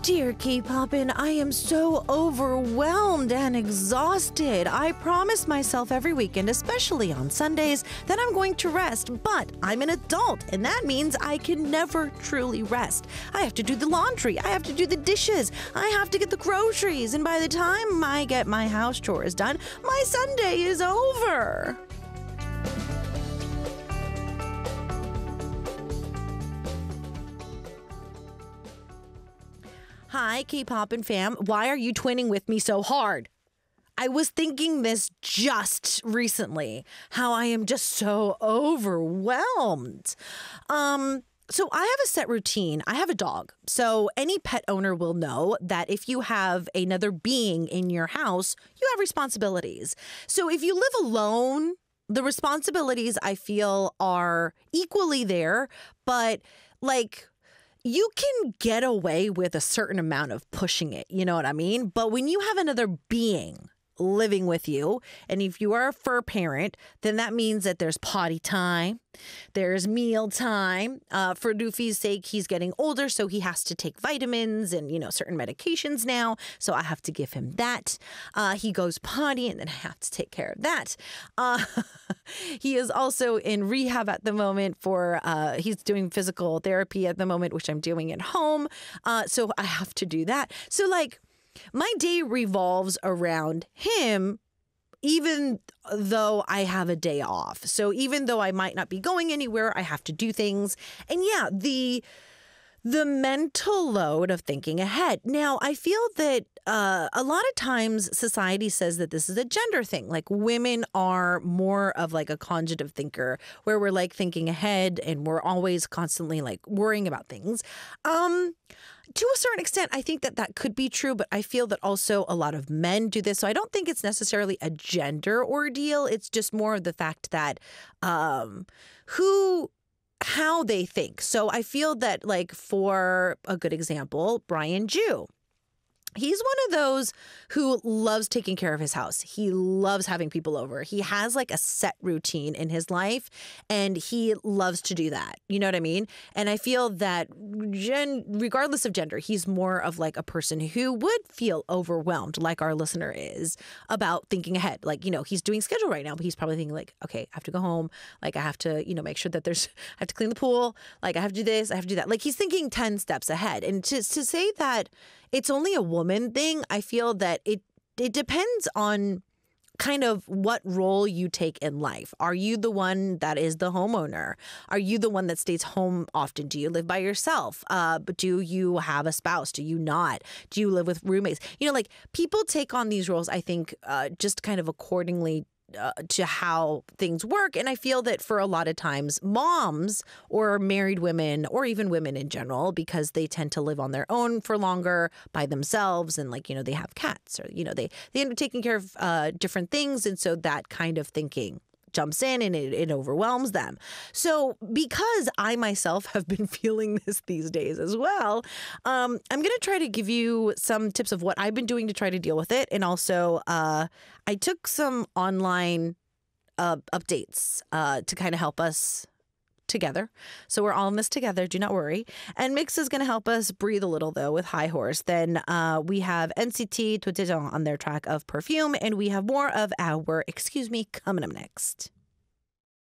Dear K-Poppin', I am so overwhelmed and exhausted. I promise myself every weekend, especially on Sundays, that I'm going to rest, but I'm an adult, and that means I can never truly rest. I have to do the laundry, I have to do the dishes, I have to get the groceries, and by the time I get my house chores done, my Sunday is over. Hi, K-Poppin' fam. Why are you twinning with me so hard? I was thinking this just recently, how I am just so overwhelmed. So I have a set routine. I have a dog. So any pet owner will know that if you have another being in your house, you have responsibilities. So if you live alone, the responsibilities I feel are equally there, but you can get away with a certain amount of pushing it. You know what I mean? But when you have another being living with you, and if you are a fur parent, then that means that there's potty time, there's meal time. For Doofy's sake, he's getting older, so he has to take vitamins and, certain medications now. So I have to give him that. He goes potty, and then I have to take care of that. He is also in rehab at the moment he's doing physical therapy at the moment, which I'm doing at home. So I have to do that. So my day revolves around him, even though I have a day off. So even though I might not be going anywhere, I have to do things. And yeah, the mental load of thinking ahead. Now, I feel that a lot of times society says that this is a gender thing. Like women are more of a conjugative thinker, where we're thinking ahead and we're always constantly worrying about things. To a certain extent, I think that could be true, but I feel that also a lot of men do this. So I don't think it's necessarily a gender ordeal. It's just more of the fact that how they think. So I feel that for a good example, Brian Jew. He's one of those who loves taking care of his house. He loves having people over. He has a set routine in his life, and he loves to do that. You know what I mean? And I feel that regardless of gender, he's more of a person who would feel overwhelmed, like our listener is, about thinking ahead. He's doing schedule right now, but he's probably thinking okay, I have to go home. I have to, make sure that I have to clean the pool. I have to do this, I have to do that. He's thinking 10 steps ahead. And to say that it's only a woman thing, I feel that it depends on kind of what role you take in life. Are you the one that is the homeowner? Are you the one that stays home often? Do you live by yourself? Do you have a spouse? Do you not? Do you live with roommates? People take on these roles, I think, just kind of accordingly to how things work. And I feel that for a lot of times, moms or married women, or even women in general, because they tend to live on their own for longer by themselves, and they have cats, or they end up taking care of different things, and so that kind of thinking jumps in and it overwhelms them. So because I myself have been feeling this these days as well, I'm going to try to give you some tips of what I've been doing to try to deal with it. And also I took some online updates to kind of help us together. So we're all in this together. Do not worry. And Mix is going to help us breathe a little, though, with High Horse. Then we have NCT Totejeon on their track of Perfume. And we have more of our Excuse Me coming up next.